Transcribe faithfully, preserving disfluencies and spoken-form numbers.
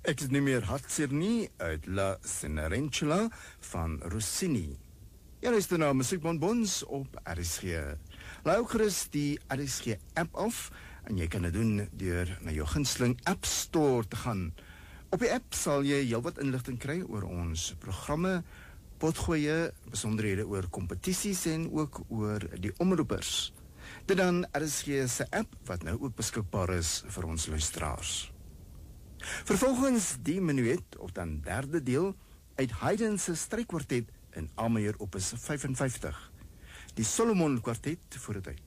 Ek is nie meer hartseer nie uit La Cenerentola van Rossini. Jy luister na Musiekbonbons op R S G. Laai ook gerus die R S G app af en jy kan dit doen deur na jou gunsteling App Store te gaan. Op die app sal jy heelwat inligting kry oor ons programme, potgoeie, besonderhede oor kompetisies en ook oor die omroepers. Dit dan R S G se app wat nou ook beskikbaar is vir ons luisteraars. Vervolgens die menuet of dan derde deel uit Haydn se strykwartet in A majeur opus vyf en vyftig. Die Solomon kwartet voor het uit.